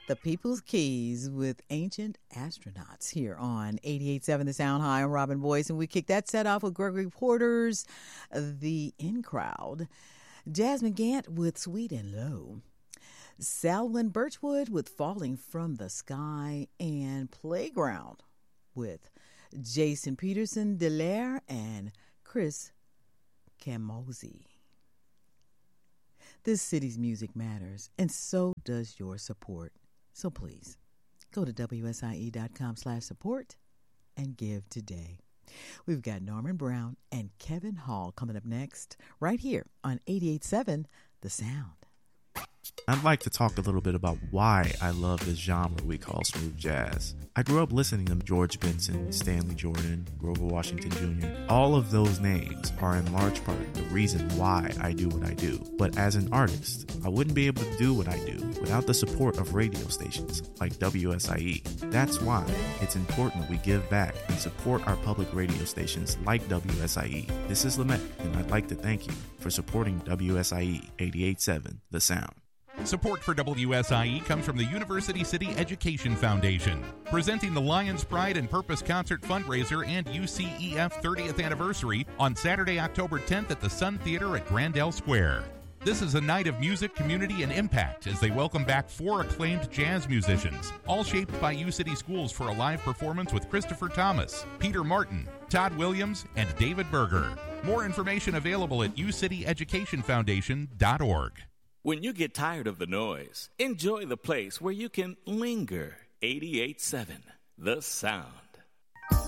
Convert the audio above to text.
The People's Keys with Ancient Astronauts here on 88.7 The Sound. Hi, I'm Robin Boyce, and we kicked that set off with Gregory Porter's The In Crowd, Jasmine Gant with Sweet and Low, Selwyn Birchwood with Falling from the Sky, and Playground with Jason Peterson, Delaire, and Chris Camozzi. This city's music matters, and so does your support. So please, go to WSIE.com/support and give today. We've got Norman Brown and Kevin Hall coming up next, right here on 88.7 The Sound. I'd like to talk a little bit about why I love this genre we call smooth jazz. I grew up listening to George Benson, Stanley Jordan, Grover Washington Jr. All of those names are in large part the reason why I do what I do. But as an artist, I wouldn't be able to do what I do without the support of radio stations like WSIE. That's why it's important we give back and support our public radio stations like WSIE. This is Lamette, and I'd like to thank you for supporting WSIE 88.7 The Sound. Support for WSIE comes from the University City Education Foundation, presenting the Lions Pride and Purpose Concert Fundraiser and UCEF 30th Anniversary on Saturday, October 10th at the Sun Theater at Grandel Square. This is a night of music, community, and impact as they welcome back 4 acclaimed jazz musicians, all shaped by U-City Schools for a live performance with Christopher Thomas, Peter Martin, Todd Williams, and David Berger. More information available at ucityeducationfoundation.org. When you get tired of the noise, enjoy the place where you can linger. 88.7 The Sound.